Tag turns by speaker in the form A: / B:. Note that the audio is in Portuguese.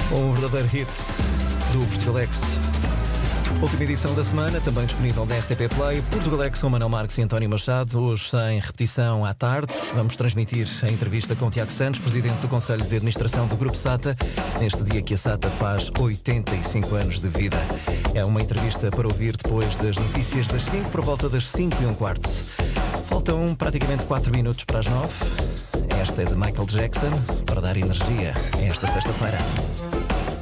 A: Um verdadeiro hit do Portugalex. Última edição da semana, também disponível na RTP Play. Portugalex com Manuel Marques e António Machado. Hoje em repetição à tarde. Vamos transmitir a entrevista com Tiago Santos, presidente do Conselho de Administração do Grupo SATA, neste dia que a SATA faz 85 anos de vida. É uma entrevista para ouvir depois das notícias das 5, por volta das 5:15. Faltam praticamente 4 minutos para as 9. Esta é de Michael Jackson, para dar energia a esta sexta-feira.